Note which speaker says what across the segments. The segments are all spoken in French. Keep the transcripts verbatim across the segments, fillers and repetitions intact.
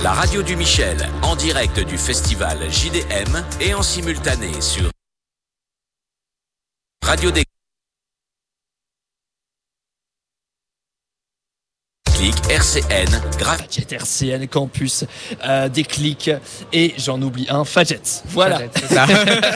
Speaker 1: La radio du Michel, en direct du festival J D M et en simultané sur Radio des R C N, grave.
Speaker 2: Fadjet, R C N, Campus, euh, Déclic, et j'en oublie un, Fadjet. Voilà.
Speaker 3: Fadjet, c'est ça.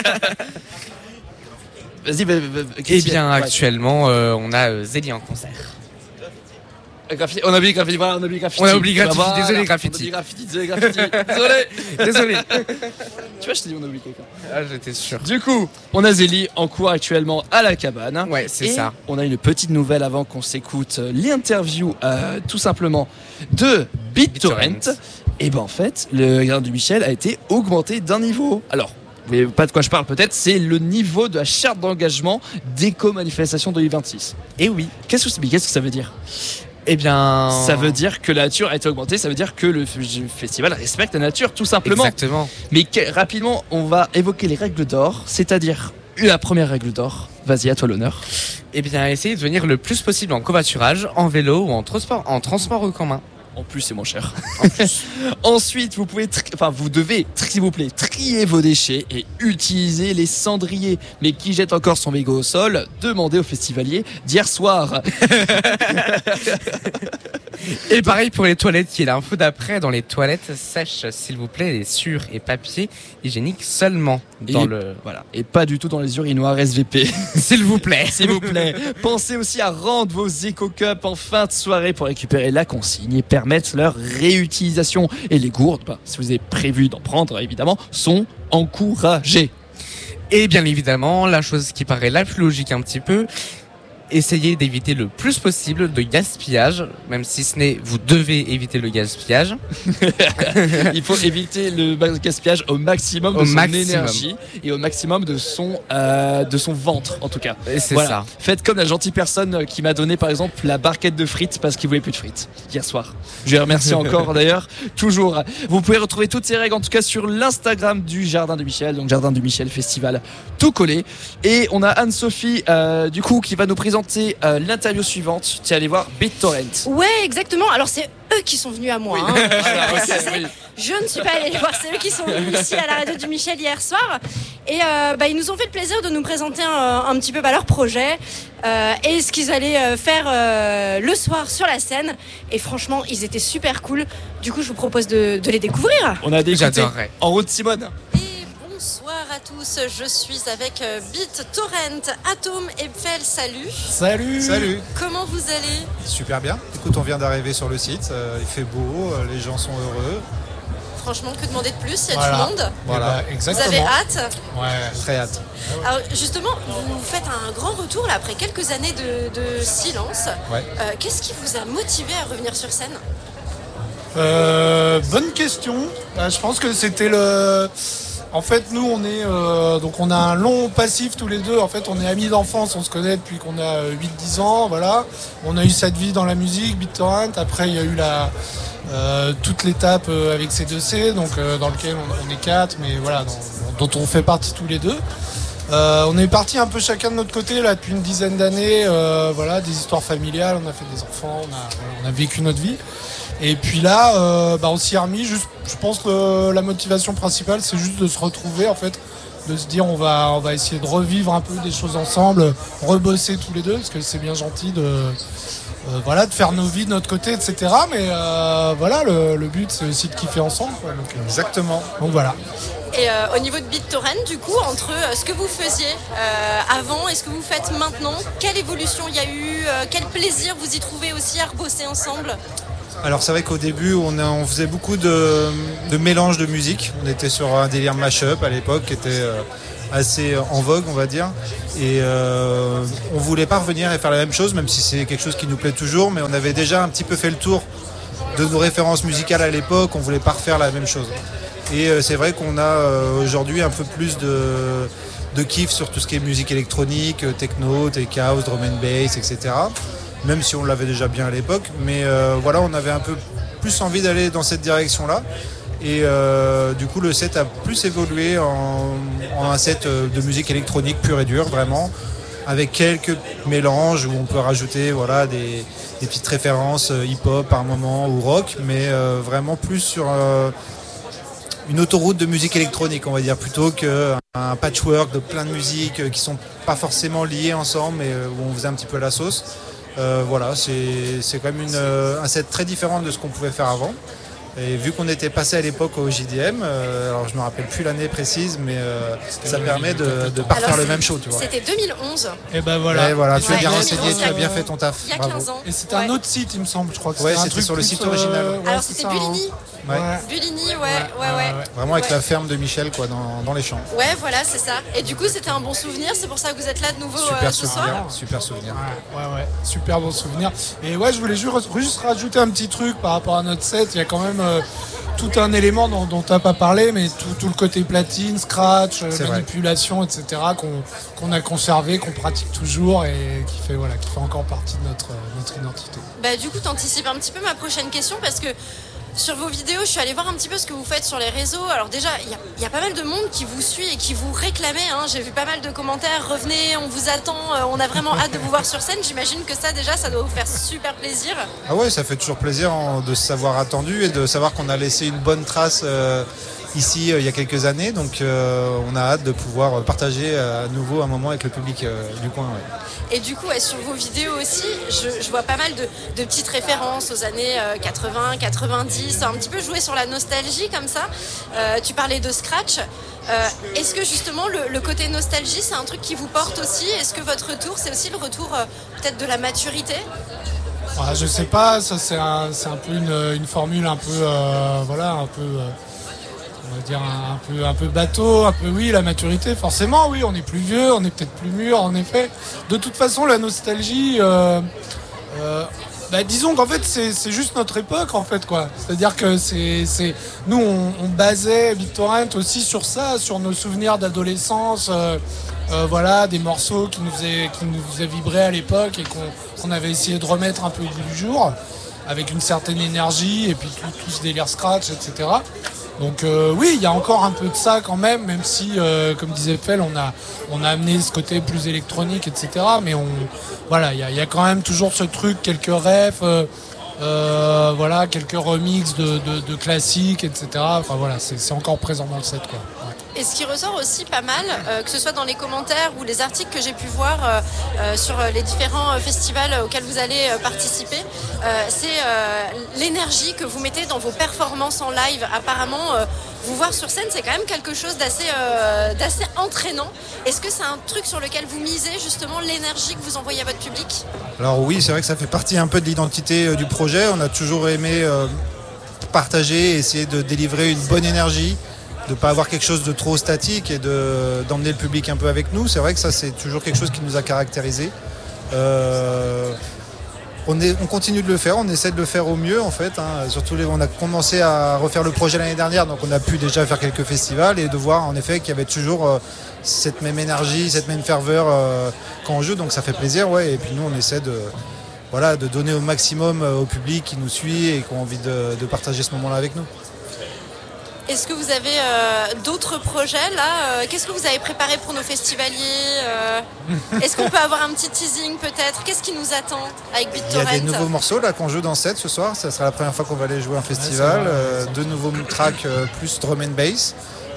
Speaker 2: Vas-y, bah, bah,
Speaker 3: Eh bien, ouais. actuellement, euh, on a euh, Zélie en concert.
Speaker 2: Graffiti. On a oublié Graffiti, voilà, on a oublié Graffiti.
Speaker 3: On a oublié Graffiti,
Speaker 2: voilà,
Speaker 3: désolé
Speaker 2: voilà.
Speaker 3: Graffiti.
Speaker 2: On a oublié Graffiti, désolé Graffiti. Désolé.
Speaker 3: Désolé.
Speaker 2: Tu vois, je t'ai dit, on a oublié quelqu'un.
Speaker 3: Ah, j'étais sûr.
Speaker 2: Du coup, on a Zélie en cours actuellement à la cabane.
Speaker 3: Ouais, c'est
Speaker 2: et
Speaker 3: ça.
Speaker 2: On a une petite nouvelle avant qu'on s'écoute l'interview, euh, tout simplement, de BitTorrent. Et ben en fait, le gardien du Michel a été augmenté d'un niveau. Alors, vous voyez pas de quoi je parle peut-être, c'est le niveau de la charte d'engagement d'éco-manifestation deux mille vingt-six.
Speaker 3: Et oui.
Speaker 2: Qu'est-ce que, c'est, qu'est-ce que ça veut dire ?
Speaker 3: Eh bien...
Speaker 2: Ça veut dire que la nature a été augmentée, ça veut dire que le festival respecte la nature, tout simplement.
Speaker 3: Exactement.
Speaker 2: Mais que, rapidement, on va évoquer les règles d'or, c'est-à-dire la première règle d'or. Vas-y, à toi l'honneur.
Speaker 3: Eh bien, essayez de venir le plus possible en covoiturage, en vélo ou en transport, en transport en commun.
Speaker 2: En plus, c'est moins cher. En plus. Ensuite, vous pouvez, tri- enfin, vous devez, tri- s'il vous plaît, trier vos déchets et utiliser les cendriers. Mais qui jette encore son mégot au sol ? Demandez au festivalier d'hier soir.
Speaker 3: Et pareil pour les toilettes, qui est l'info d'après. Dans les toilettes sèches, s'il vous plaît, les sur et papier hygiénique seulement. Dans
Speaker 2: et,
Speaker 3: le...
Speaker 2: voilà. Et pas du tout dans les urinoirs S V P.
Speaker 3: S'il vous plaît.
Speaker 2: S'il vous plaît. Pensez aussi à rendre vos éco-cups en fin de soirée pour récupérer la consigne et permettre leur réutilisation. Et les gourdes, bah, si vous avez prévu d'en prendre, évidemment, sont encouragées.
Speaker 3: Et bien évidemment, la chose qui paraît la plus logique un petit peu, essayez d'éviter le plus possible de gaspillage, même si ce n'est, vous devez éviter le gaspillage.
Speaker 2: Il faut éviter le gaspillage au maximum de
Speaker 3: au
Speaker 2: son
Speaker 3: maximum.
Speaker 2: énergie et au maximum de son, euh, de son ventre, en tout cas.
Speaker 3: Et c'est
Speaker 2: voilà.
Speaker 3: ça.
Speaker 2: Faites comme la gentille personne qui m'a donné, par exemple, la barquette de frites parce qu'il voulait plus de frites hier soir. Je les remercie encore d'ailleurs, toujours. Vous pouvez retrouver toutes ces règles, en tout cas, sur l'Instagram du Jardin du Michel, donc Jardin du Michel Festival, tout collé. Et on a Anne-Sophie, euh, du coup, qui va nous présenter Euh, l'interview suivante. Tu es allé voir BitTorrent.
Speaker 4: Ouais, exactement. Alors c'est eux qui sont venus à moi.
Speaker 2: Oui.
Speaker 4: Hein.
Speaker 2: Voilà, okay, oui.
Speaker 4: Je ne suis pas allée les voir, c'est eux qui sont venus ici à la radio du Michel hier soir. Et euh, bah, ils nous ont fait le plaisir de nous présenter un, un petit peu bah, leur projet euh, et ce qu'ils allaient euh, faire euh, le soir sur la scène. Et franchement, ils étaient super cool. Du coup, je vous propose de, de les découvrir.
Speaker 2: On a des
Speaker 3: J'adorerais.
Speaker 2: En route, Simone.
Speaker 5: Bonsoir à tous, je suis avec BitTorrent, Atom et Pfel, salut.
Speaker 6: Salut.
Speaker 5: Salut. Comment vous allez ?
Speaker 6: Super bien. Écoute, on vient d'arriver sur le site, euh, il fait beau, euh, les gens sont heureux.
Speaker 5: Franchement, que demander de plus ? Il y a
Speaker 6: Voilà.
Speaker 5: du monde.
Speaker 6: Voilà,
Speaker 5: Vous
Speaker 6: exactement.
Speaker 5: avez hâte ?
Speaker 6: Ouais, très hâte.
Speaker 5: Alors justement, vous faites un grand retour là, après quelques années de, de silence.
Speaker 6: Ouais.
Speaker 5: Euh, qu'est-ce qui vous a motivé à revenir sur scène ?
Speaker 6: Euh, bonne question. Euh, je pense que c'était le... En fait, nous, on est euh, donc on a un long passif tous les deux. En fait, on est amis d'enfance, on se connaît depuis qu'on a huit dix ans, voilà. On a eu cette vie dans la musique, BitTorrent. Après, il y a eu la euh, toute l'étape euh, avec C deux C, donc euh, dans lequel on, on est quatre, mais voilà, dans, dont on fait partie tous les deux. Euh, on est partis un peu chacun de notre côté là depuis une dizaine d'années, euh, voilà, des histoires familiales, on a fait des enfants, on a, on a vécu notre vie. Et puis là, euh, bah on s'y est remis. Juste, je pense que la motivation principale, c'est juste de se retrouver, en fait, de se dire on va, on va essayer de revivre un peu des choses ensemble, rebosser tous les deux, parce que c'est bien gentil de, euh, voilà, de faire nos vies de notre côté, et cetera. Mais euh, voilà, le, le but, c'est aussi de kiffer ensemble, quoi. Donc, euh, exactement. Donc voilà.
Speaker 5: Et euh, au niveau de BitTorrent, du coup, entre euh, ce que vous faisiez euh, avant et ce que vous faites maintenant, quelle évolution il y a eu euh, Quel plaisir vous y trouvez aussi à rebosser ensemble ?
Speaker 6: Alors c'est vrai qu'au début on, a, on faisait beaucoup de, de mélange de musique. On était sur un délire mash-up à l'époque qui était euh, assez en vogue, on va dire. Et euh, on voulait pas revenir et faire la même chose, même si c'est quelque chose qui nous plaît toujours, mais on avait déjà un petit peu fait le tour de nos références musicales à l'époque. On voulait pas refaire la même chose. Et euh, c'est vrai qu'on a euh, aujourd'hui un peu plus de, de kiff sur tout ce qui est musique électronique, techno, tech house, drum and bass, et cetera. Même si on l'avait déjà bien à l'époque, mais euh, voilà, on avait un peu plus envie d'aller dans cette direction-là. Et euh, du coup, le set a plus évolué en, en un set de musique électronique pure et dure, vraiment,
Speaker 7: avec quelques mélanges où on peut rajouter voilà, des, des petites références hip-hop par moment ou rock, mais euh, vraiment plus sur euh, une autoroute de musique électronique, on va dire, plutôt qu'un patchwork de plein de musiques qui sont pas forcément liées ensemble, mais où on faisait un petit peu la sauce. Euh, voilà, c'est, c'est quand même une, un set très différent de ce qu'on pouvait faire avant. Et vu qu'on était passé à l'époque au J D M, euh, alors je me rappelle plus l'année précise, mais euh, ça permet de ne pas refaire le même show, tu vois.
Speaker 5: C'était deux mille onze.
Speaker 6: Et ben voilà.
Speaker 7: Et voilà, tu
Speaker 5: Ouais,
Speaker 7: as bien
Speaker 5: deux
Speaker 7: renseigné,
Speaker 5: mille onze,
Speaker 7: tu as bien fait ton taf.
Speaker 5: Il y a
Speaker 7: Bravo.
Speaker 5: quinze ans.
Speaker 6: Et c'était
Speaker 5: Ouais.
Speaker 6: un autre site, il me semble, je crois. Que
Speaker 7: Ouais,
Speaker 6: c'était un
Speaker 7: c'était
Speaker 6: truc
Speaker 7: sur le
Speaker 6: plus,
Speaker 7: site original.
Speaker 6: euh, ouais,
Speaker 5: Alors
Speaker 6: c'est
Speaker 5: c'était
Speaker 6: ça, hein.
Speaker 5: Buligny.
Speaker 7: Ouais.
Speaker 6: Ouais.
Speaker 5: Buligny, ouais, ouais,
Speaker 6: Ouais,
Speaker 5: ouais.
Speaker 6: ouais.
Speaker 7: Vraiment avec
Speaker 5: Ouais.
Speaker 7: la ferme de Michel quoi, dans, dans les champs.
Speaker 5: Ouais, voilà, c'est ça. Et du coup, c'était un bon souvenir. C'est pour ça que vous êtes là de nouveau
Speaker 7: Super
Speaker 5: euh, ce
Speaker 7: souvenir,
Speaker 5: soir.
Speaker 7: super souvenir.
Speaker 6: Ouais, ouais, ouais, super bon souvenir. Et ouais, je voulais ju- juste rajouter un petit truc par rapport à notre set. Il y a quand même euh, tout un élément dont, dont tu n'as pas parlé, mais tout, tout le côté platine, scratch, euh,
Speaker 7: C'est vrai.
Speaker 6: manipulation, et cetera, qu'on, qu'on a conservé, qu'on pratique toujours et qui fait, voilà, qui fait encore partie de notre, euh, notre identité.
Speaker 5: Bah, du coup, t'anticipes un petit peu ma prochaine question parce que sur vos vidéos, je suis allée voir un petit peu ce que vous faites sur les réseaux. Alors déjà, il y a, y a pas mal de monde qui vous suit et qui vous réclamait. Hein. J'ai vu pas mal de commentaires. Revenez, on vous attend. euh, on a vraiment hâte de vous voir sur scène. J'imagine que ça, déjà, ça doit vous faire super plaisir.
Speaker 7: Ah ouais, ça fait toujours plaisir hein, de se savoir attendu et de savoir qu'on a laissé une bonne trace euh, ici euh, il y a quelques années. Donc euh, on a hâte de pouvoir partager euh, à nouveau un moment avec le public euh, du coin. Ouais.
Speaker 5: Et du coup, ouais, sur vos vidéos aussi, je, je vois pas mal de, de petites références aux années euh, quatre-vingts, quatre-vingt-dix, un petit peu jouer sur la nostalgie comme ça. Euh, tu parlais de scratch. Euh, est-ce que justement le, le côté nostalgie, c'est un truc qui vous porte aussi? Est-ce que votre retour, c'est aussi le retour euh, peut-être de la maturité?
Speaker 6: Ah, je sais pas, ça c'est un, c'est un peu une, une formule un peu, euh, voilà, un peu, euh, on va dire un, un peu, un peu bateau, un peu oui, la maturité, forcément, oui, on est plus vieux, on est peut-être plus mûr, en effet. De toute façon, la nostalgie, euh, euh, bah, disons qu'en fait c'est, c'est juste notre époque en fait quoi. C'est-à-dire que c'est, c'est nous on, on basait BitTorrent aussi sur ça, sur nos souvenirs d'adolescence. Euh, Euh, voilà, des morceaux qui nous faisaient, qui nous faisaient vibrer à l'époque et qu'on, qu'on avait essayé de remettre un peu au goût du jour avec une certaine énergie et puis tout, tout ce délire scratch, et cetera. Donc euh, oui, il y a encore un peu de ça quand même, même si, euh, comme disait Fel, on a, on a amené ce côté plus électronique, et cetera. Mais on, voilà, il y a, il y a quand même toujours ce truc, quelques refs, euh, euh, voilà, quelques remixes de, de, de classiques, et cetera. Enfin voilà, c'est, c'est encore présent dans le set quoi. Ouais.
Speaker 5: Et ce qui ressort aussi pas mal, euh, que ce soit dans les commentaires ou les articles que j'ai pu voir euh, euh, sur les différents festivals auxquels vous allez euh, participer, euh, c'est euh, l'énergie que vous mettez dans vos performances en live. Apparemment, euh, vous voir sur scène, c'est quand même quelque chose d'assez, euh, d'assez entraînant. Est-ce que c'est un truc sur lequel vous misez, justement, l'énergie que vous envoyez à votre public?
Speaker 7: Alors oui, c'est vrai que ça fait partie un peu de l'identité euh, du projet. On a toujours aimé euh, partager, essayer de délivrer une bonne énergie, de ne pas avoir quelque chose de trop statique et de, d'emmener le public un peu avec nous. C'est vrai que ça, c'est toujours quelque chose qui nous a caractérisés. Euh, on, est, on continue de le faire, on essaie de le faire au mieux en fait. Hein. Surtout, les, on a commencé à refaire le projet l'année dernière, donc on a pu déjà faire quelques festivals et de voir en effet qu'il y avait toujours euh, cette même énergie, cette même ferveur euh, quand on joue. Donc ça fait plaisir, ouais. Et puis nous, on essaie de, voilà, de donner au maximum euh, au public qui nous suit et qui a envie de, de partager ce moment-là avec nous.
Speaker 5: Est-ce que vous avez euh, d'autres projets là euh, Qu'est-ce que vous avez préparé pour nos festivaliers euh, Est-ce qu'on peut avoir un petit teasing peut-être? Qu'est-ce qui nous attend avec
Speaker 7: Il y
Speaker 5: BitTorrent?
Speaker 7: a des nouveaux morceaux là qu'on joue dans le set ce soir. Ça sera la première fois qu'on va aller jouer un festival.
Speaker 6: Ouais,
Speaker 7: euh, deux nouveaux tracks euh, plus drum and bass.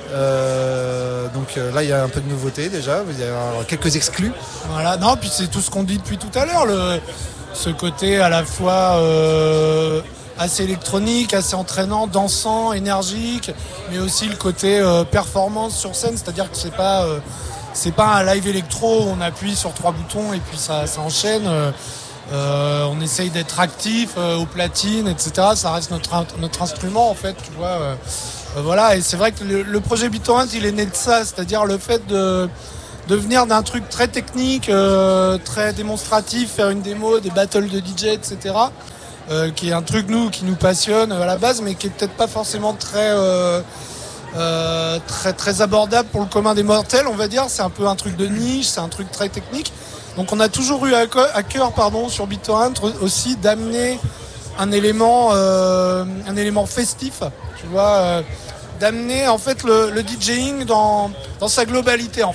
Speaker 7: Euh, donc euh, là il y a un peu de nouveauté déjà. Il y a quelques exclus.
Speaker 6: Voilà, non, puis c'est tout ce qu'on dit depuis tout à l'heure, le, ce côté à la fois euh, assez électronique, assez entraînant, dansant, énergique, mais aussi le côté euh, performance sur scène, c'est-à-dire que c'est pas, euh, c'est pas un live électro où on appuie sur trois boutons et puis ça, ça enchaîne. Euh, euh, on essaye d'être actif euh, aux platines, et cetera. Ça reste notre, notre instrument en fait, tu vois. Euh, euh, voilà, et c'est vrai que le, le projet BitTorrent, il est né de ça, c'est-à-dire le fait de de venir d'un truc très technique, euh, très démonstratif, faire une démo, des battles de D J, et cetera. Euh, qui est un truc nous qui nous passionne à la base, mais qui est peut-être pas forcément très euh, euh, très très abordable pour le commun des mortels, on va dire. C'est un peu un truc de niche, c'est un truc très technique. Donc on a toujours eu à, co- à cœur, pardon, sur BitTorrent aussi d'amener un élément euh, un élément festif, tu vois, euh, d'amener en fait le, le DJing dans dans sa globalité en fait.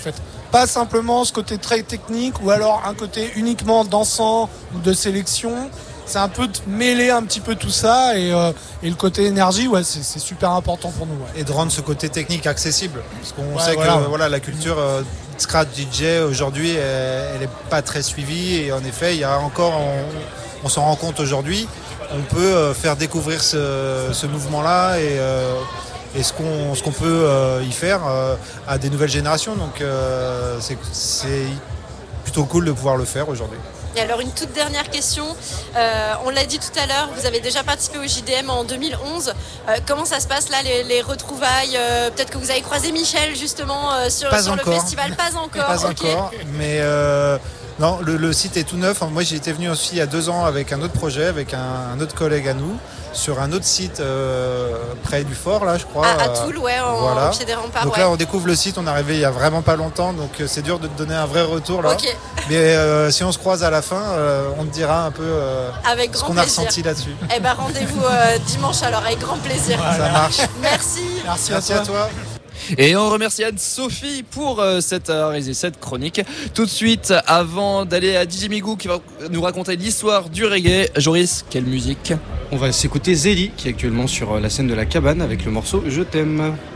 Speaker 6: pas simplement ce côté très technique ou alors un côté uniquement dansant ou de sélection. C'est un peu de mêler un petit peu tout ça et, euh, et le côté énergie, ouais, c'est, c'est super important pour nous. Ouais.
Speaker 7: Et de rendre ce côté technique accessible. Parce qu'on
Speaker 6: Ouais,
Speaker 7: sait
Speaker 6: voilà.
Speaker 7: que voilà, la culture euh, scratch D J aujourd'hui, elle n'est pas très suivie. Et en effet, il y a encore, on, on s'en rend compte aujourd'hui, on peut euh, faire découvrir ce, ce mouvement-là et, euh, et ce qu'on, ce qu'on peut euh, y faire euh, à des nouvelles générations. Donc euh, c'est, c'est plutôt cool de pouvoir le faire aujourd'hui.
Speaker 5: Et alors une toute dernière question, euh, on l'a dit tout à l'heure, vous avez déjà participé au J D M en deux mille onze, euh, comment ça se passe là les, les retrouvailles, euh, peut-être que vous avez croisé Michel justement euh, sur,
Speaker 7: Pas
Speaker 5: sur le
Speaker 7: encore.
Speaker 5: festival, pas encore.
Speaker 7: Pas
Speaker 5: ok.
Speaker 7: encore, mais euh, non, le, le site est tout neuf. Moi, j'y étais venu aussi il y a deux ans avec un autre projet, avec un, un autre collègue à nous, sur un autre site euh, près du fort, là, je crois.
Speaker 5: À, à Toul, ouais, en,
Speaker 7: Voilà.
Speaker 5: au pied des remparts.
Speaker 7: Donc
Speaker 5: ouais.
Speaker 7: là, on découvre le site, on est arrivé il y a vraiment pas longtemps, donc euh, c'est dur de te donner un vrai retour là.
Speaker 5: Ok,
Speaker 7: Mais euh, si on se croise à la fin, euh, on te dira un peu euh,
Speaker 5: avec
Speaker 7: ce
Speaker 5: grand
Speaker 7: qu'on a
Speaker 5: plaisir.
Speaker 7: ressenti là-dessus.
Speaker 5: Eh ben rendez-vous euh, dimanche alors, avec grand plaisir.
Speaker 7: Ça marche.
Speaker 5: Merci.
Speaker 6: Merci,
Speaker 7: Merci
Speaker 6: à
Speaker 7: à
Speaker 6: toi.
Speaker 7: toi.
Speaker 2: Et on remercie Anne-Sophie pour euh, cette, euh, cette chronique. Tout de suite, avant d'aller à D J Migou qui va nous raconter l'histoire du reggae, Joris, quelle musique?
Speaker 8: On va s'écouter Zélie qui est actuellement sur la scène de la cabane avec le morceau Je t'aime.